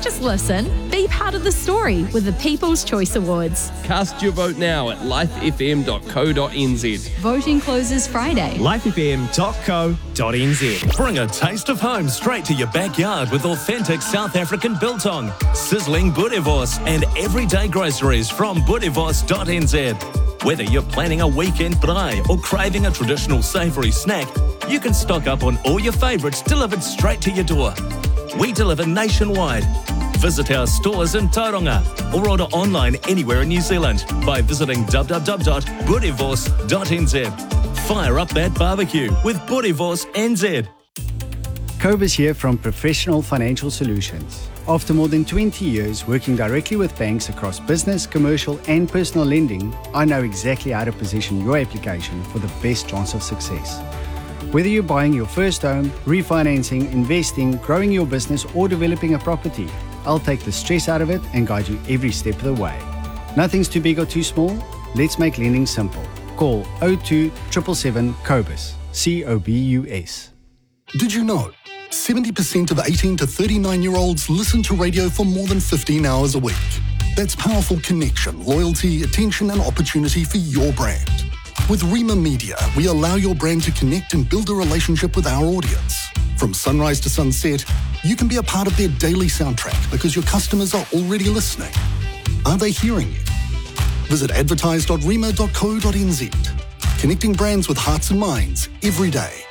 just listen. Be part of the story with the People's Choice Awards. Cast your vote now at lifefm.co.nz. Voting closes Friday. lifefm.co.nz. Bring a taste of home straight to your backyard with authentic South African biltong, sizzling boerewors and everyday groceries from boerewors.nz. Whether you're planning a weekend braai or craving a traditional savoury snack, you can stock up on all your favourites delivered straight to your door. We deliver nationwide. Visit our stores in Tauranga or order online anywhere in New Zealand by visiting www.boerewors.nz. Fire up that barbecue with Boerewors NZ. Cobus here from Professional Financial Solutions. After more than 20 years working directly with banks across business, commercial and personal lending, I know exactly how to position your application for the best chance of success. Whether you're buying your first home, refinancing, investing, growing your business or developing a property, I'll take the stress out of it and guide you every step of the way. Nothing's too big or too small. Let's make lending simple. Call 02 777 COBUS. COBUS. Did you know 70% of 18 to 39-year-olds listen to radio for more than 15 hours a week? That's powerful connection, loyalty, attention and opportunity for your brand. With Rima Media, we allow your brand to connect and build a relationship with our audience. From sunrise to sunset, you can be a part of their daily soundtrack because your customers are already listening. Are they hearing you? Visit advertise.rima.co.nz. Connecting brands with hearts and minds every day.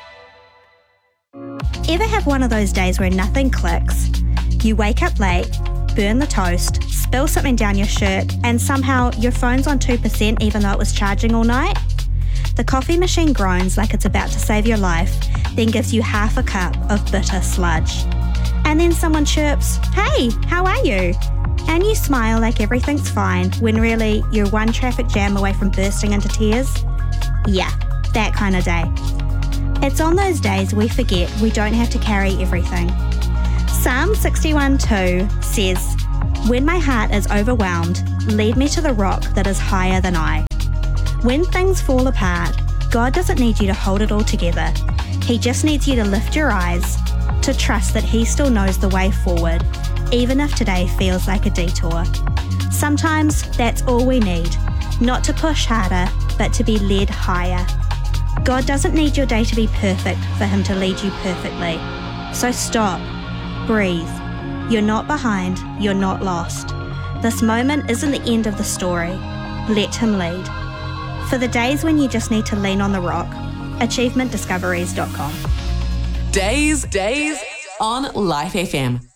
Ever have one of those days where nothing clicks? You wake up late, burn the toast, spill something down your shirt, and somehow your phone's on 2% even though it was charging all night? The coffee machine groans like it's about to save your life, then gives you half a cup of bitter sludge. And then someone chirps, "Hey, how are you?" And you smile like everything's fine when really you're one traffic jam away from bursting into tears. Yeah, that kind of day. It's on those days we forget we don't have to carry everything. Psalm 61:2 says, "When my heart is overwhelmed, lead me to the rock that is higher than I." When things fall apart, God doesn't need you to hold it all together. He just needs you to lift your eyes, to trust that He still knows the way forward, even if today feels like a detour. Sometimes that's all we need, not to push harder, but to be led higher. God doesn't need your day to be perfect for Him to lead you perfectly. So stop, breathe. You're not behind, you're not lost. This moment isn't the end of the story. Let Him lead. For the days when you just need to lean on the rock, achievementdiscoveries.com. Days on Life FM.